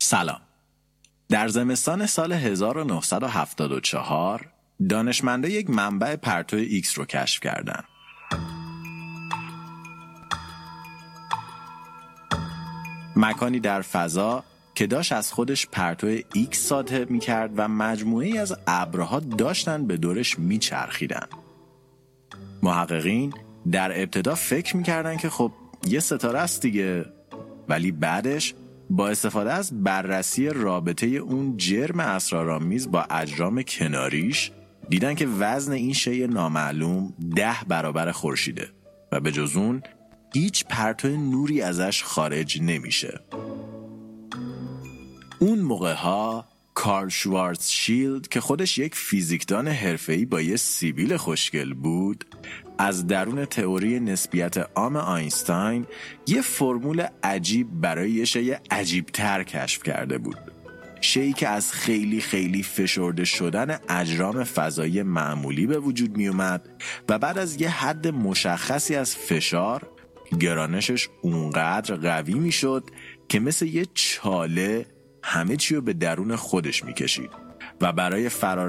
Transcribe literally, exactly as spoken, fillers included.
سلام. در زمستان سال هزار و نهصد و هفتاد و چهار دانشمندا یک منبع پرتو ایکس رو کشف کردن. مکانی در فضا که داشت از خودش پرتو ایکس ساطع می‌کرد و مجموعه‌ای از ابرها داشتن به دورش میچرخیدن. محققین در ابتدا فکر می‌کردن که خب یه ستاره است دیگه، ولی بعدش با استفاده از بررسی رابطه اون جرم اسرارآمیز با اجرام کناریش دیدن که وزن این شیء نامعلوم ده برابر خورشیده و به جز اون هیچ پرتو نوری ازش خارج نمیشه. اون موقع ها کارل شوارزشیلد که خودش یک فیزیکدان حرفه‌ای با یه سیبیل خوشگل بود، از درون تئوری نسبیت عام آینشتاین یه فرمول عجیب برای یه شیء عجیب‌تر کشف کرده بود. شیئی که از خیلی خیلی فشرده شدن اجرام فضایی معمولی به وجود می اومد و بعد از یه حد مشخصی از فشار گرانشش اونقدر قوی می شد که مثل یه چاله همه چی رو به درون خودش می کشید و برای فرار